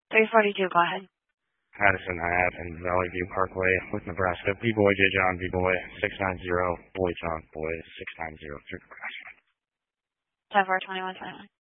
342, go ahead. Addison Ave and Valley View Parkway with Nebraska. B-Boy, J. John, B-Boy, 690, Boy John, Boy, 690 through Nebraska. 10-4, 21, 21.